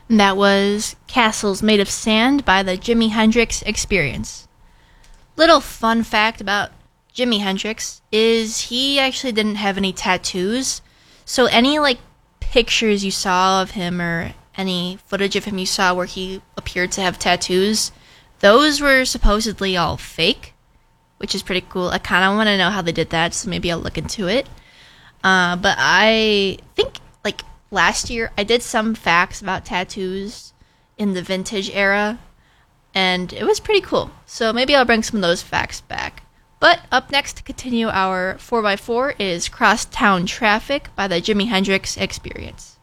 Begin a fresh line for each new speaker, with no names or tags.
And that was Castles Made of Sand by the Jimi Hendrix Experience. Little fun fact about Jimi Hendrix is he actually didn't have any tattoos. So any pictures you saw of him or any footage of him you saw where he appeared to have tattoos, those were supposedly all fake, which is pretty cool. I kind of want to know how they did that, so maybe I'll look into it. But I think last year I did some facts about tattoos in the vintage era, and it was pretty cool. So maybe I'll bring some of those facts back. But up next to continue our 4x4 is Crosstown Traffic by the Jimi Hendrix Experience.